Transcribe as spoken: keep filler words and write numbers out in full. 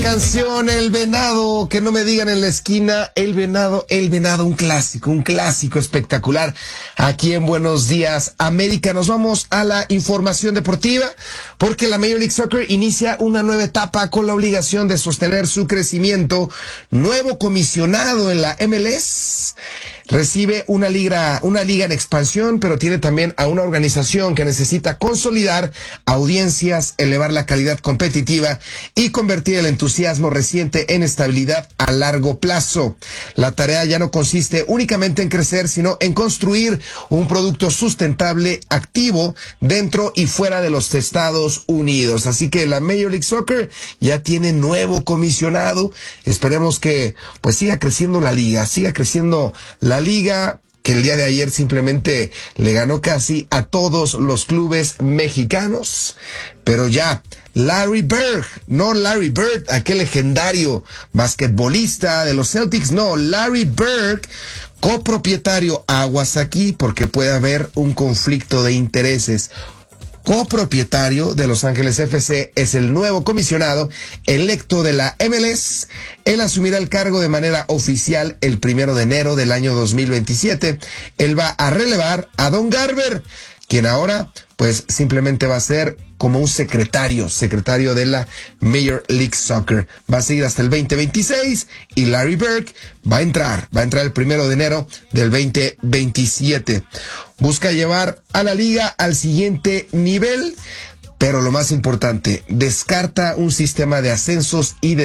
canción El Venado, que no me digan en la esquina, El Venado, El Venado, un clásico, un clásico espectacular. Aquí en Buenos Días América nos vamos a la información deportiva, porque la Major League Soccer inicia una nueva etapa con la obligación de sostener su crecimiento. Nuevo comisionado en la M L S. Recibe una liga, una liga en expansión, pero tiene también a una organización que necesita consolidar audiencias, elevar la calidad competitiva y convertir el entusiasmo reciente en estabilidad a largo plazo. La tarea ya no consiste únicamente en crecer, sino en construir un producto sustentable, activo, dentro y fuera de los Estados Unidos. Así que la Major League Soccer ya tiene nuevo comisionado. Esperemos que pues siga creciendo la liga, siga creciendo la liga, que el día de ayer simplemente le ganó casi a todos los clubes mexicanos. Pero ya, Larry Bird, no Larry Bird, aquel legendario basquetbolista de los Celtics, no, Larry Bird, copropietario, aguas aquí porque puede haber un conflicto de intereses. Copropietario de Los Ángeles F C, es el nuevo comisionado electo de la M L S. Él asumirá el cargo de manera oficial el primero de enero del año dos mil veintisiete. Él va a relevar a Don Garber, quien ahora pues simplemente va a ser como un secretario, secretario de la Major League Soccer. Va a seguir hasta el veinte veintiséis y Larry Bird va a entrar, va a entrar el primero de enero del veinte veintisiete. Busca llevar a la liga al siguiente nivel, pero lo más importante, descarta un sistema de ascensos y de